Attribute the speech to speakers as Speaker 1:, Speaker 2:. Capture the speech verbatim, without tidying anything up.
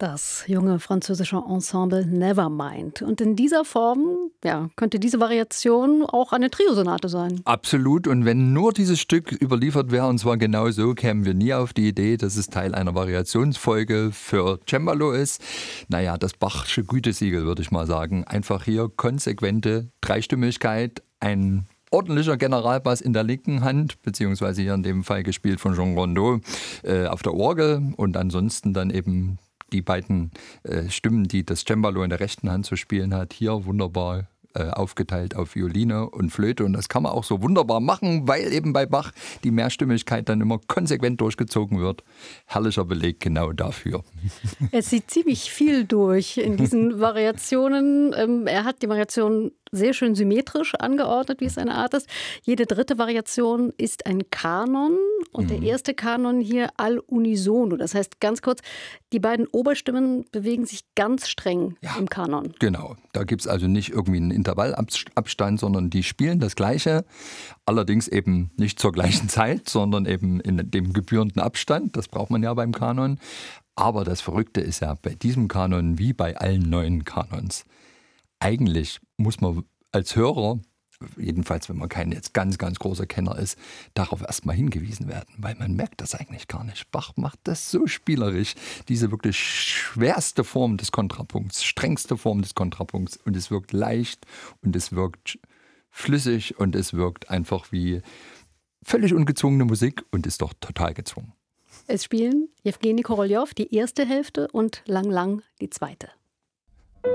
Speaker 1: Das junge französische Ensemble Nevermind. Und in dieser Form, ja, könnte diese Variation auch eine Triosonate sein.
Speaker 2: Absolut. Und wenn nur dieses Stück überliefert wäre, und zwar genau so, kämen wir nie auf die Idee, dass es Teil einer Variationsfolge für Cembalo ist. Naja, das Bachsche Gütesiegel, würde ich mal sagen. Einfach hier konsequente Dreistimmigkeit, ein ordentlicher Generalbass in der linken Hand, beziehungsweise hier in dem Fall gespielt von Jean Rondeau äh, auf der Orgel und ansonsten dann eben die beiden äh, Stimmen, die das Cembalo in der rechten Hand zu spielen hat, hier wunderbar äh, aufgeteilt auf Violine und Flöte. Und das kann man auch so wunderbar machen, weil eben bei Bach die Mehrstimmigkeit dann immer konsequent durchgezogen wird. Herrlicher Beleg genau dafür.
Speaker 1: Es sieht ziemlich viel durch in diesen Variationen. Ähm, er hat die Variationen sehr schön symmetrisch angeordnet, wie es eine Art ist. Jede dritte Variation ist ein Kanon und mhm. der erste Kanon hier all unisono. Das heißt ganz kurz, die beiden Oberstimmen bewegen sich ganz streng ja, im Kanon.
Speaker 2: Genau, da gibt es also nicht irgendwie einen Intervallabstand, sondern die spielen das Gleiche. Allerdings eben nicht zur gleichen Zeit, sondern eben in dem gebührenden Abstand. Das braucht man ja beim Kanon. Aber das Verrückte ist ja bei diesem Kanon wie bei allen neuen Kanons. Eigentlich muss man als Hörer, jedenfalls wenn man kein jetzt ganz, ganz großer Kenner ist, darauf erstmal hingewiesen werden, weil man merkt das eigentlich gar nicht. Bach macht das so spielerisch, diese wirklich schwerste Form des Kontrapunkts, strengste Form des Kontrapunkts, und es wirkt leicht und es wirkt flüssig und es wirkt einfach wie völlig ungezwungene Musik und ist doch total gezwungen.
Speaker 1: Es spielen Jewgeni Koroljow die erste Hälfte und Lang Lang die zweite.